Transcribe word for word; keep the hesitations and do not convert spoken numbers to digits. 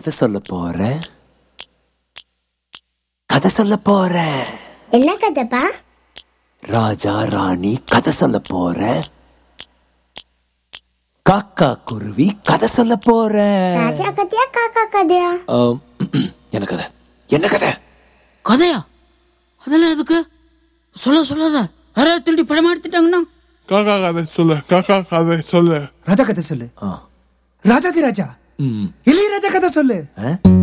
கதை சொல்ல போறேன். கதை சொல்ல போறேன். என்ன கதைப்பா? ராஜா ராணி கதை சொல்ல போறேன். காக்கா குருவி கதை சொல்ல போறேன். ராஜா கதையா காக்கா கதையா? என்ன கதை? என்ன கதை? கதையா? அதெல்லாம் எதுக்கு? சொல்ல சொல்லாத, யாராவது திருடி படம் எடுத்துட்டாங்கன்னா. காக்கா கதை சொல்லு, காக்கா கதை சொல்லு. ராஜா கதை சொல்லு. ராஜாதி ராஜா இளையராஜா கதை சொல்லு.